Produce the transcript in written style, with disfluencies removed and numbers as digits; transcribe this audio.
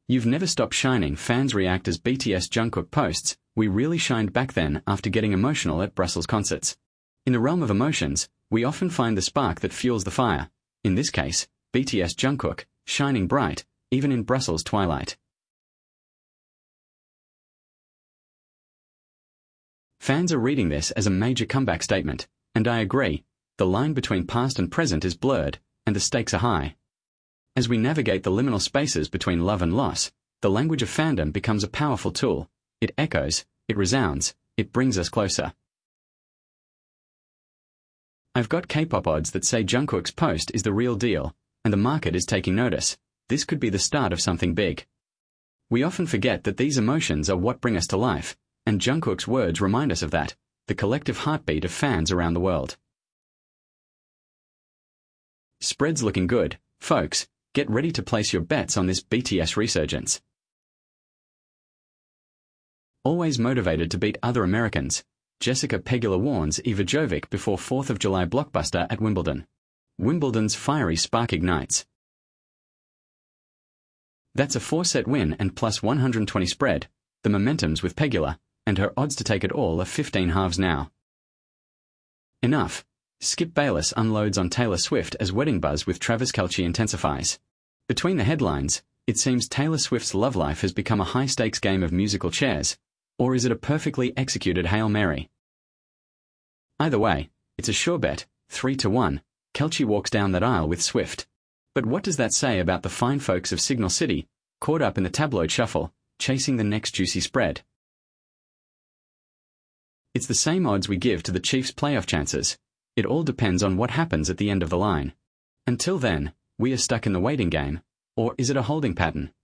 You've never stopped shining. Fans react as BTS Jungkook posts, "We really shined back then after getting emotional at Brussels concerts." In the realm of emotions, we often find the spark that fuels the fire. In this case, BTS Jungkook, shining bright, even in Brussels twilight. Fans are reading this as a major comeback statement, and I agree. The line between past and present is blurred, and the stakes are high. As we navigate the liminal spaces between love and loss, the language of fandom becomes a powerful tool. It echoes, it resounds, it brings us closer. I've got K-pop odds that say Jungkook's post is the real deal, and the market is taking notice. This could be the start of something big. We often forget that these emotions are what bring us to life, and Jungkook's words remind us of that, the collective heartbeat of fans around the world. Spread's looking good, folks. Get ready to place your bets on this BTS resurgence. Always motivated to beat other Americans, Jessica Pegula warns Iva Jovic before 4th of July blockbuster at Wimbledon. Wimbledon's fiery spark ignites. That's a 4-set win and plus 120 spread. The momentum's with Pegula, and her odds to take it all are 15 halves now. Enough. Skip Bayless unloads on Taylor Swift as wedding buzz with Travis Kelce intensifies. Between the headlines, it seems Taylor Swift's love life has become a high-stakes game of musical chairs, or is it a perfectly executed Hail Mary? Either way, it's a sure bet, 3-1, Kelce walks down that aisle with Swift. But what does that say about the fine folks of Signal City, caught up in the tabloid shuffle, chasing the next juicy spread? It's the same odds we give to the Chiefs' playoff chances. It all depends on what happens at the end of the line. Until then, we are stuck in the waiting game, or is it a holding pattern?